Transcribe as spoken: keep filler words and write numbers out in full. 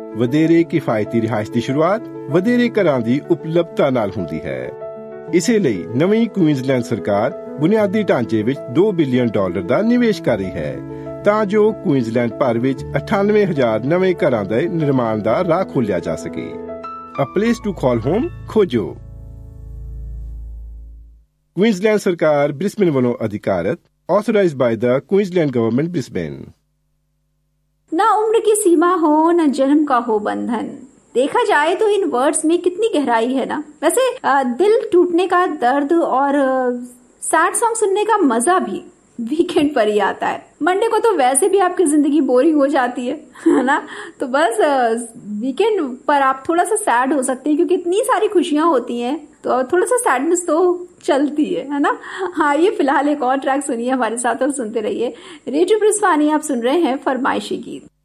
ਵਧੇਰੇ ਕਿਫਾਇਤੀ ਰਿਹਾਇਸ਼ ਦੀ ਸ਼ੁਰੂਆਤ ਵਧੇਰੇ ਘਰਾਂ ਦੀ ਉਪਲਬਧਤਾ ਨਾਲ ਹੁੰਦੀ ਹੈ। ਇਸੇ ਲਈ ਨਵੀਂ ਕੁਈਨਜ਼ਲੈਂਡ ਸਰਕਾਰ ਬੁਨਿਆਦੀ ਢਾਂਚੇ ਵਿੱਚ ਦੋ ਬਿਲੀਅਨ ਡਾਲਰ ਦਾ ਨਿਵੇਸ਼ ਕਰ ਰਹੀ ਹੈ ਤਾਂ ਜੋ ਕੁਈਨਜ਼ਲੈਂਡ ਭਰ ਵਿੱਚ ਅਠਾਨਵੇਂ ਹਜ਼ਾਰ ਨਵੇਂ ਘਰਾਂ ਦੇ ਨਿਰਮਾਣ ਦਾ ਰਾਹ ਖੋਲ੍ਹਿਆ ਜਾ ਸਕੇ। A place to call home ਖੋਜੋ। ਕੁਈਨਜ਼ਲੈਂਡ ਸਰਕਾਰ ਬ੍ਰਿਸਬੇਨ ਵੱਲੋਂ ਅਧਿਕਾਰਤ, authorized by the Queensland Government Brisbane। ना उम्र की सीमा हो न जन्म का हो बंधन। देखा जाए तो इन वर्ड्स में कितनी गहराई है ना। वैसे दिल टूटने का दर्द और सैड सॉन्ग सुनने का मजा भी वीकेंड पर ही आता है। मंडे को तो वैसे भी आपकी जिंदगी बोरिंग हो जाती है, है ना। तो बस वीकेंड पर आप थोड़ा सा सैड हो सकते हैं क्योंकि इतनी सारी खुशियां होती हैं, तो थोड़ा सा सैडनेस तो चलती है, है ना। हाँ, ये फिलहाल एक और ट्रैक सुनिए हमारे साथ और सुनते रहिए। रेडियो ब्रिस्बेन आप सुन रहे हैं फरमाइशी गीत।